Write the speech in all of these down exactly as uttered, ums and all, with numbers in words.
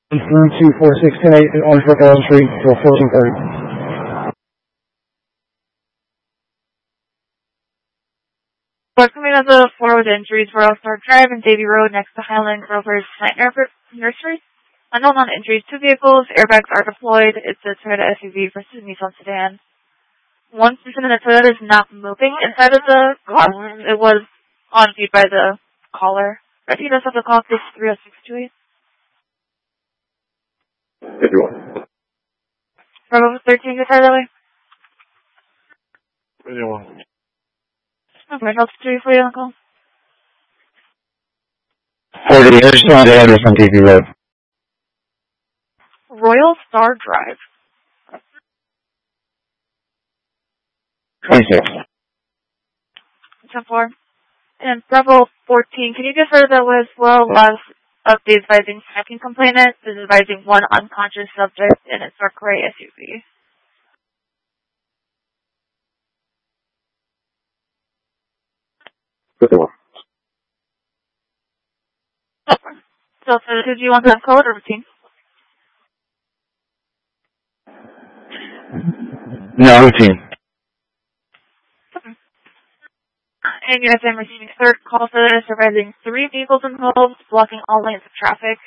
Through two four six ten eight on Orangeburg Island Street till fourteen thirty. Welcoming of the four with injuries for All-Star Drive and Davy Road next to Highland Grover's Night Nursery. Unknown on injuries, two vehicles, airbags are deployed. It's a Toyota S U V versus Nissan sedan. One person in the Toyota is not moving inside of the car. It was on view by the caller. Repeat us of the call, please, three oh six two eight. fifty-one. Bravo thirteen, get out of the way. fifty-one. Okay, help three for you on call. forty, I just wanted to address on T V Road. Royal Star Drive. twenty-six. ten four. And Bravo fourteen, can you give her the as well as of the advising second complainant is advising one unconscious subject in its dark gray S U V? fifty-one. So, so did you want the code or routine? No, routine. And U S M receiving third call for this, advising three vehicles involved, blocking all lanes of traffic.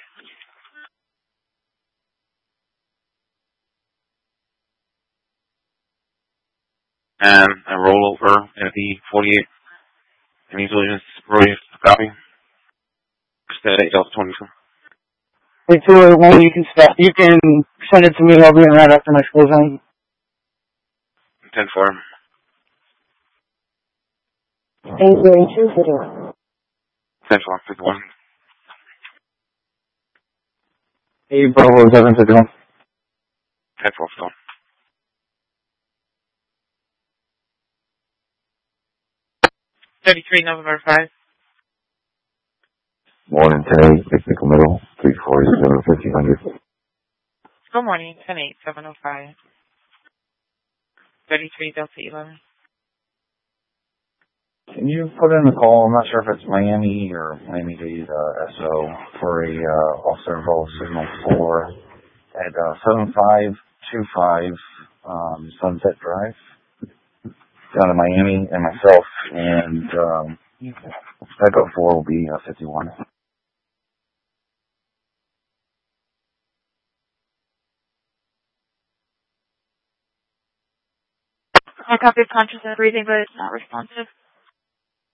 And a rollover at the forty-eight. Any solutions? Roy, copy. Stay Delta twenty-two. Hey, two eight one, you can stop. You can send it to me. I'll be in right after my school zone. ten four. eight zero two fifty-one. ten four, fifty-one. Hey, Bravo seven fifty-one. ten four, fifty-one. thirty-three, November five. Morning, ten eight, six nickel middle, three forty-seven, fifteen hundred. Good morning, ten eight, seven oh five. thirty-three, Delta eleven. Can you put in a call? I'm not sure if it's Miami or Miami-Dade uh, S O for a uh, officer involved signal four at uh, seven five two five um, Sunset Drive down in Miami, and myself and um, Echo four will be uh, fifty-one. I copy of conscious and breathing, but it's not responsive.